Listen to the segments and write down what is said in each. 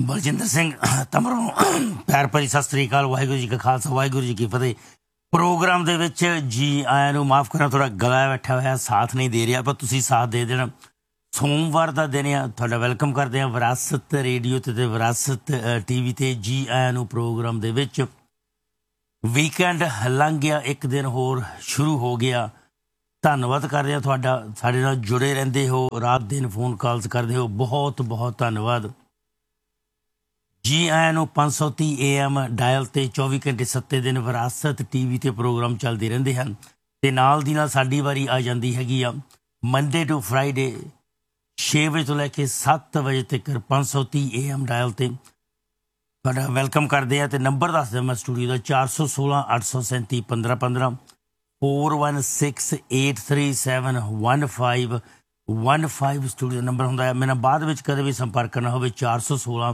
ਬਲਜਿੰਦਰ ਸਿੰਘ ਤਮਰੋਂ ਪਿਆਰ ਭਰੀ ਸਤਿ ਸ੍ਰੀ ਅਕਾਲ। ਵਾਹਿਗੁਰੂ ਜੀ ਕਾ ਖਾਲਸਾ, ਵਾਹਿਗੁਰੂ ਜੀ ਕੀ ਫਤਿਹ। ਪ੍ਰੋਗਰਾਮ ਦੇ ਵਿੱਚ ਜੀ ਆਇਆਂ ਨੂੰ। ਮਾਫ਼ ਕਰਨਾ, ਥੋੜਾ ਗਲਾ ਬੈਠਾ ਹੋਇਆ, ਸਾਥ ਨਹੀਂ ਦੇ ਰਿਹਾ, ਪਰ ਤੁਸੀਂ ਸਾਥ ਦੇ ਦੇਣਾ। ਸੋਮਵਾਰ ਦਾ ਦਿਨ ਆ, ਤੁਹਾਡਾ ਵੈਲਕਮ ਕਰਦੇ ਹਾਂ ਵਿਰਾਸਤ ਰੇਡੀਓ 'ਤੇ ਵਿਰਾਸਤ TV 'ਤੇ। ਜੀ ਆਇਆਂ ਨੂੰ ਪ੍ਰੋਗਰਾਮ ਦੇ ਵਿੱਚ। ਵੀਕਐਂਡ ਲੰਘ ਗਿਆ, ਇੱਕ ਦਿਨ ਹੋਰ ਸ਼ੁਰੂ ਹੋ ਗਿਆ। ਧੰਨਵਾਦ ਕਰਦੇ ਹਾਂ ਤੁਹਾਡਾ, ਸਾਡੇ ਨਾਲ ਜੁੜੇ ਰਹਿੰਦੇ ਹੋ, ਰਾਤ ਦਿਨ ਫੋਨ ਕਾਲਸ ਕਰਦੇ ਹੋ, ਬਹੁਤ ਬਹੁਤ ਧੰਨਵਾਦ। ਜੀ ਆਇਆਂ ਨੂੰ 530 AM ਡਾਇਲ 'ਤੇ 24 ਘੰਟੇ 7 ਦਿਨ ਵਿਰਾਸਤ TV 'ਤੇ ਪ੍ਰੋਗਰਾਮ ਚੱਲਦੇ ਰਹਿੰਦੇ ਹਨ। ਅਤੇ ਨਾਲ ਦੀ ਨਾਲ ਸਾਡੀ ਵਾਰੀ ਆ ਜਾਂਦੀ ਹੈਗੀ ਆ ਮੰਡੇ ਟੂ ਫਰਾਈਡੇ 6 ਵਜੇ ਤੋਂ ਲੈ ਕੇ 7 ਵਜੇ ਤੱਕ 530 AM ਡਾਇਲ 'ਤੇ ਤੁਹਾਡਾ ਵੈਲਕਮ ਕਰਦੇ ਹਾਂ। ਅਤੇ ਨੰਬਰ ਦੱਸ ਦਿਆਂ ਮੈਂ ਸਟੂਡੀਓ ਦਾ 416 837 1515 4168371515 ਸਟੂਡੀਓ ਦਾ ਨੰਬਰ ਹੁੰਦਾ ਹੈ। ਮੇਰੇ ਨਾਲ ਬਾਅਦ ਵਿੱਚ ਕਦੇ ਵੀ ਸੰਪਰਕ ਕਰਨਾ ਹੋਵੇ 416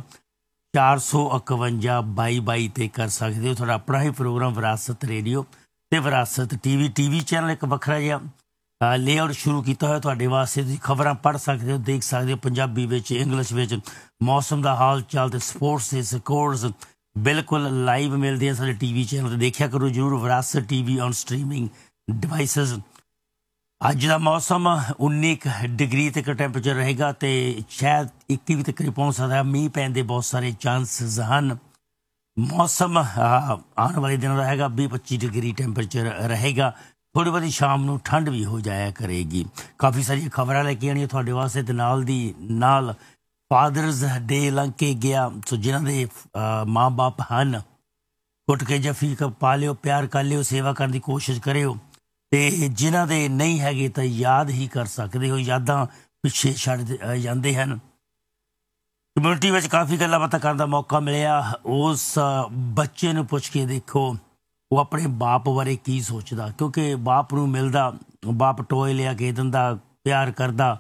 451 2222 'ਤੇ ਕਰ ਸਕਦੇ ਹੋ। ਤੁਹਾਡਾ ਆਪਣਾ ਹੀ ਪ੍ਰੋਗਰਾਮ ਵਿਰਾਸਤ ਰੇਡੀਓ ਅਤੇ ਵਿਰਾਸਤ TV ਚੈਨਲ ਇੱਕ ਵੱਖਰਾ ਜਿਹਾ ਲੇਆਊਟ ਸ਼ੁਰੂ ਕੀਤਾ ਹੋਇਆ ਤੁਹਾਡੇ ਵਾਸਤੇ। ਤੁਸੀਂ ਖਬਰਾਂ ਪੜ੍ਹ ਸਕਦੇ ਹੋ, ਦੇਖ ਸਕਦੇ ਹੋ, ਪੰਜਾਬੀ ਵਿੱਚ, ਇੰਗਲਿਸ਼ ਵਿੱਚ, ਮੌਸਮ ਦਾ ਹਾਲ ਚਾਲ ਅਤੇ ਸਪੋਰਟਸ ਦੇ ਸਕੋਰਸ ਬਿਲਕੁਲ ਲਾਈਵ ਮਿਲਦੇ ਆ ਸਾਡੇ TV ਚੈਨਲ 'ਤੇ। ਦੇਖਿਆ ਕਰੋ ਜ਼ਰੂਰ ਵਿਰਾਸਤ TV ਔਨ ਸਟਰੀਮਿੰਗ ਡਿਵਾਈਸਿਸ। ਅੱਜ ਦਾ ਮੌਸਮ 19 ਡਿਗਰੀ ਤੱਕ ਟੈਂਪਰੇਚਰ ਰਹੇਗਾ ਅਤੇ ਸ਼ਾਇਦ 21 ਤੱਕ ਪਹੁੰਚ ਸਕਦਾ। ਮੀਂਹ ਪੈਣ ਦੇ ਬਹੁਤ ਸਾਰੇ ਚਾਂਸਿਸ ਹਨ। ਮੌਸਮ ਆਉਣ ਵਾਲੇ ਦਿਨਾਂ ਦਾ ਹੈਗਾ 20-25 ਡਿਗਰੀ ਟੈਂਪਰੇਚਰ ਰਹੇਗਾ। ਥੋੜ੍ਹੀ ਬਹੁਤੀ ਸ਼ਾਮ ਨੂੰ ਠੰਡ ਵੀ ਹੋ ਜਾਇਆ ਕਰੇਗੀ। ਕਾਫੀ ਸਾਰੀਆਂ ਖਬਰਾਂ ਲੈ ਕੇ ਆਉਣੀਆਂ ਤੁਹਾਡੇ ਵਾਸਤੇ। ਅਤੇ ਨਾਲ ਦੀ ਨਾਲ ਫਾਦਰਸ ਡੇ ਲੰਘ ਕੇ ਗਿਆ, ਸੋ ਜਿਨ੍ਹਾਂ ਦੇ ਮਾਂ ਬਾਪ ਹਨ, ਕੁੱਟ ਕੇ ਜੱਫੀ ਪਾ ਲਿਓ, ਪਿਆਰ ਕਰ ਲਿਓ, ਸੇਵਾ ਕਰਨ ਦੀ ਕੋਸ਼ਿਸ਼ ਕਰਿਓ। ਅਤੇ ਜਿਨ੍ਹਾਂ ਦੇ ਨਹੀਂ ਹੈਗੇ ਤਾਂ ਯਾਦ ਹੀ ਕਰ ਸਕਦੇ ਹੋ। ਯਾਦਾਂ ਪਿੱਛੇ ਛੱਡ ਜਾਂਦੇ ਹਨ। ਕਮਿਊਨਿਟੀ ਵਿੱਚ ਕਾਫੀ ਗੱਲਾਂ ਬਾਤਾਂ ਕਰਨ ਦਾ ਮੌਕਾ ਮਿਲਿਆ। ਉਸ ਬੱਚੇ ਨੂੰ ਪੁੱਛ ਕੇ ਦੇਖੋ ਉਹ ਆਪਣੇ ਬਾਪ ਬਾਰੇ ਕੀ ਸੋਚਦਾ, ਕਿਉਂਕਿ ਬਾਪ ਨੂੰ ਮਿਲਦਾ, ਬਾਪ ਟੋਏ ਲਿਆ ਕੇ ਦਿੰਦਾ, ਪਿਆਰ ਕਰਦਾ,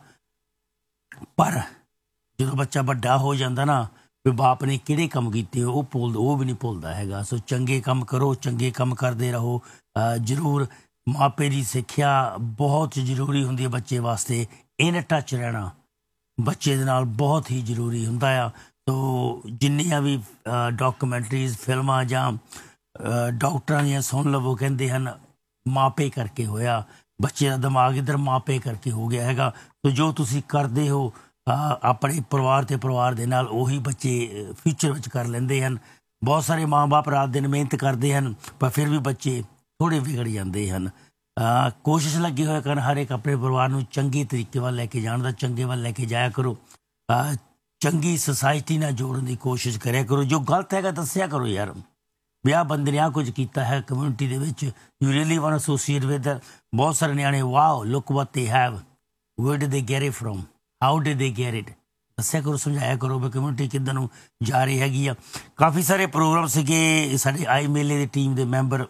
ਪਰ ਜਦੋਂ ਬੱਚਾ ਵੱਡਾ ਹੋ ਜਾਂਦਾ ਨਾ, ਵੀ ਬਾਪ ਨੇ ਕਿਹੜੇ ਕੰਮ ਕੀਤੇ ਉਹ ਵੀ ਨਹੀਂ ਭੁੱਲਦਾ ਹੈਗਾ। ਸੋ ਚੰਗੇ ਕੰਮ ਕਰੋ, ਚੰਗੇ ਕੰਮ ਕਰਦੇ ਰਹੋ ਜ਼ਰੂਰ। ਮਾਪੇ ਦੀ ਸਿੱਖਿਆ ਬਹੁਤ ਜ਼ਰੂਰੀ ਹੁੰਦੀ ਹੈ ਬੱਚੇ ਵਾਸਤੇ। ਇਨ ਟੱਚ ਰਹਿਣਾ ਬੱਚੇ ਦੇ ਨਾਲ ਬਹੁਤ ਹੀ ਜ਼ਰੂਰੀ ਹੁੰਦਾ ਆ। ਸੋ ਜਿੰਨੀਆਂ ਵੀ ਡਾਕੂਮੈਂਟਰੀਜ਼, ਫਿਲਮਾਂ ਜਾਂ ਡਾਕਟਰਾਂ ਦੀਆਂ ਸੁਣ ਲਵੋ, ਕਹਿੰਦੇ ਹਨ ਮਾਪੇ ਕਰਕੇ ਹੋਇਆ। ਬੱਚੇ ਦਾ ਦਿਮਾਗ ਇੱਧਰ ਮਾਪੇ ਕਰਕੇ ਹੋ ਗਿਆ ਹੈਗਾ। ਸੋ ਜੋ ਤੁਸੀਂ ਕਰਦੇ ਹੋ ਆਪਣੇ ਪਰਿਵਾਰ ਅਤੇ ਪਰਿਵਾਰ ਦੇ ਨਾਲ, ਉਹੀ ਬੱਚੇ ਫਿਊਚਰ ਵਿੱਚ ਕਰ ਲੈਂਦੇ ਹਨ। ਬਹੁਤ ਸਾਰੇ ਮਾਂ ਬਾਪ ਰਾਤ ਦਿਨ ਮਿਹਨਤ ਕਰਦੇ ਹਨ, ਪਰ ਫਿਰ ਵੀ ਬੱਚੇ ਥੋੜ੍ਹੇ ਵਿਗੜ ਜਾਂਦੇ ਹਨ। ਕੋਸ਼ਿਸ਼ ਲੱਗੀ ਹੋਇਆ ਕਰਨ ਹਰ ਇੱਕ ਆਪਣੇ ਪਰਿਵਾਰ ਨੂੰ ਚੰਗੇ ਤਰੀਕੇ ਵੱਲ ਲੈ ਕੇ ਜਾਣ ਦਾ, ਚੰਗੇ ਵੱਲ ਲੈ ਕੇ ਜਾਇਆ ਕਰੋ। ਚੰਗੀ ਸੁਸਾਇਟੀ ਨਾਲ ਜੋੜਨ ਦੀ ਕੋਸ਼ਿਸ਼ ਕਰਿਆ ਕਰੋ। ਜੋ ਗਲਤ ਹੈਗਾ ਦੱਸਿਆ ਕਰੋ, ਯਾਰ ਵੀ ਆਹ ਬੰਦੇ ਨੇ ਆਹ ਕੁਝ ਕੀਤਾ ਹੈ ਕਮਿਊਨਿਟੀ ਦੇ ਵਿੱਚ, you really want associate with. ਬਹੁਤ ਸਾਰੇ ਨਿਆਣੇ wow look what they have, wear did ਦੇ get it from, how did ਦੇ ਗੈਟ ਇਟ। ਦੱਸਿਆ ਕਰੋ, ਸਮਝਾਇਆ ਕਰੋ ਵੀ ਕਮਿਊਨਿਟੀ ਕਿੱਦਾਂ ਨੂੰ ਜਾ ਰਹੀ ਹੈਗੀ ਆ। ਕਾਫੀ ਸਾਰੇ ਪ੍ਰੋਗਰਾਮ ਸੀਗੇ। ਸਾਡੇ ਆਈ ਮੇਲੇ ਦੀ ਟੀਮ ਦੇ ਮੈਂਬਰ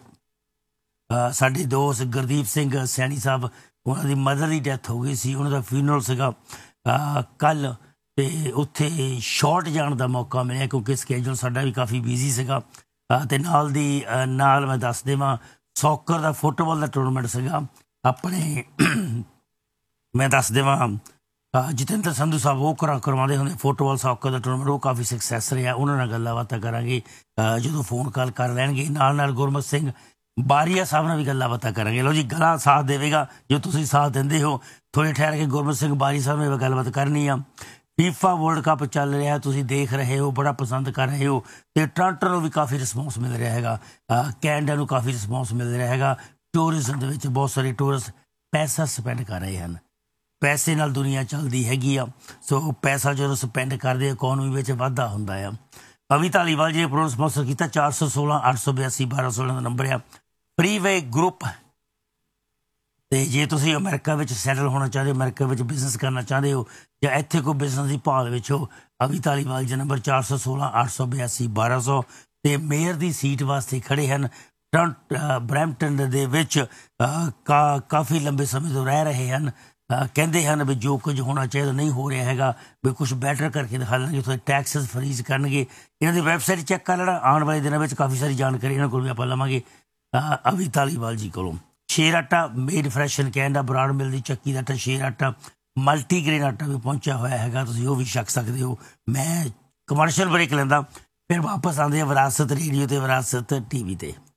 ਸਾਡੇ ਦੋਸਤ ਗੁਰਦੀਪ ਸਿੰਘ ਸੈਣੀ ਸਾਹਿਬ, ਉਹਨਾਂ ਦੀ ਮਦਰ ਦੀ ਡੈਥ ਹੋ ਗਈ ਸੀ, ਉਹਨਾਂ ਦਾ ਫਿਊਨਰਲ ਸੀਗਾ ਕੱਲ੍ਹ, ਅਤੇ ਉੱਥੇ ਸ਼ਾਰਟ ਜਾਣ ਦਾ ਮੌਕਾ ਮਿਲਿਆ ਕਿਉਂਕਿ ਸਕੈਜੂਲ ਸਾਡਾ ਵੀ ਕਾਫੀ ਬਿਜ਼ੀ ਸੀਗਾ। ਅਤੇ ਨਾਲ ਦੀ ਨਾਲ ਮੈਂ ਦੱਸ ਦੇਵਾਂ ਸੌਕਰ ਦਾ, ਫੁੱਟਬਾਲ ਦਾ ਟੂਰਨਾਮੈਂਟ ਸੀਗਾ ਆਪਣੇ। ਮੈਂ ਦੱਸ ਦੇਵਾਂ ਜਤਿੰਦਰ ਸੰਧੂ ਸਾਹਿਬ ਉਹ ਕਰਵਾਉਂਦੇ ਹੁੰਦੇ ਫੁੱਟਬਾਲ ਸੌਕਰ ਦਾ ਟੂਰਨਾਮੈਂਟ, ਉਹ ਕਾਫੀ ਸਕਸੈਸ ਰਿਹਾ। ਉਹਨਾਂ ਨਾਲ ਗੱਲਾਂ ਬਾਤਾਂ ਕਰਾਂਗੇ ਜਦੋਂ ਫੋਨ ਕਾਲ ਕਰ ਲੈਣਗੇ। ਨਾਲ ਗੁਰਮਤ ਸਿੰਘ ਬਾਰੀਆ ਸਾਹਿਬ ਨਾਲ ਵੀ ਗੱਲਾਂ ਬਾਤਾਂ ਕਰਾਂਗੇ। ਲਓ ਜੀ, ਗਲਾ ਸਾਥ ਦੇਵੇਗਾ ਜੋ ਤੁਸੀਂ ਸਾਥ ਦਿੰਦੇ ਹੋ। ਥੋੜ੍ਹੇ ਠਹਿਰ ਕੇ ਗੁਰਮਤ ਸਿੰਘ ਬਾਰੀ ਸਾਹਿਬ ਨਾਲ ਗੱਲਬਾਤ ਕਰਨੀ ਆ। ਫੀਫਾ ਵਰਲਡ ਕੱਪ ਚੱਲ ਰਿਹਾ, ਤੁਸੀਂ ਦੇਖ ਰਹੇ ਹੋ, ਬੜਾ ਪਸੰਦ ਕਰ ਰਹੇ ਹੋ, ਅਤੇ ਟੋਰਾਂਟੋ ਨੂੰ ਵੀ ਕਾਫੀ ਰਿਸਪੌਂਸ ਮਿਲ ਰਿਹਾ ਹੈਗਾ, ਕੈਨੇਡਾ ਨੂੰ ਕਾਫੀ ਰਿਸਪੌਂਸ ਮਿਲ ਰਿਹਾ ਹੈਗਾ। ਟੂਰਿਜ਼ਮ ਦੇ ਵਿੱਚ ਬਹੁਤ ਸਾਰੇ ਟੂਰਿਸਟ ਪੈਸਾ ਸਪੈਂਡ ਕਰ ਰਹੇ ਹਨ। ਪੈਸੇ ਨਾਲ ਦੁਨੀਆ ਚੱਲਦੀ ਹੈਗੀ ਆ। ਸੋ ਪੈਸਾ ਜਦੋਂ ਸਪੈਂਡ ਕਰਦੇ, ਇਕੋਨਮੀ ਵਿੱਚ ਵਾਧਾ ਹੁੰਦਾ ਆ। ਅਵੀ ਧਾਲੀਵਾਲ ਜੀ ਨੇ ਪ੍ਰੋਗਰਾਮ ਸਪਾਂਸਰ ਕੀਤਾ। 416 882 1216 ਦਾ ਨੰਬਰ ਆ। ਫਰੀਵੇ ਗਰੁੱਪ। ਅਤੇ ਜੇ ਤੁਸੀਂ ਅਮਰੀਕਾ ਵਿੱਚ ਸੈਟਲ ਹੋਣਾ ਚਾਹੁੰਦੇ ਹੋ, ਅਮਰੀਕਾ ਵਿੱਚ ਬਿਜ਼ਨਸ ਕਰਨਾ ਚਾਹੁੰਦੇ ਹੋ, ਜਾਂ ਇੱਥੇ ਕੋਈ ਬਿਜ਼ਨਸ ਦੀ ਭਾਲ ਵਿੱਚ ਹੋ, ਅਵੀ ਧਾਲੀਵਾਲ ਜੀ ਨੰਬਰ 416 882 1200। ਅਤੇ ਮੇਅਰ ਦੀ ਸੀਟ ਵਾਸਤੇ ਖੜ੍ਹੇ ਹਨ। ਬਰੈਂਪਟਨ ਦੇ ਵਿੱਚ ਕਾਫੀ ਲੰਬੇ ਸਮੇਂ ਤੋਂ ਰਹਿ ਰਹੇ ਹਨ। ਕਹਿੰਦੇ ਹਨ ਵੀ ਜੋ ਕੁਝ ਹੋਣਾ ਚਾਹੀਦਾ ਨਹੀਂ ਹੋ ਰਿਹਾ ਹੈਗਾ, ਵੀ ਕੁਛ ਬੈਟਰ ਕਰਕੇ ਦਿਖਾ ਲੈਣਗੇ, ਥੋੜ੍ਹੇ ਟੈਕਸਿਸ ਫਰੀਜ਼ ਕਰਨਗੇ। ਇਹਨਾਂ ਦੀ ਵੈਬਸਾਈਟ ਚੈੱਕ ਕਰ ਲੈਣਾ। ਆਉਣ ਵਾਲੇ ਦਿਨਾਂ ਵਿੱਚ ਕਾਫੀ ਸਾਰੀ ਜਾਣਕਾਰੀ ਇਹਨਾਂ ਕੋਲ ਵੀ ਆਪਾਂ ਲਵਾਂਗੇ ਅਵੀ ਧਾਲੀਵਾਲ ਜੀ ਕੋਲੋਂ। ਸ਼ੇਰ ਆਟਾ made fresh and Canada, Brar ਮਿਲਦੀ ਚੱਕੀ ਦਾ ਆਟਾ, ਸ਼ੇਰ ਆਟਾ ਮਲਟੀਗ੍ਰੇਨ ਆਟਾ ਵੀ ਪਹੁੰਚਿਆ ਹੋਇਆ ਹੈਗਾ, ਤੁਸੀਂ ਉਹ ਵੀ ਛਕ ਸਕਦੇ ਹੋ। ਮੈਂ ਕਮਰਸ਼ੀਅਲ ਬ੍ਰੇਕ ਲੈਂਦਾ, ਫਿਰ ਵਾਪਸ ਆਉਂਦੇ ਆ ਵਿਰਾਸਤ ਰੇਡੀਓ ਤੇ ਵਿਰਾਸਤ TV ਤੇ।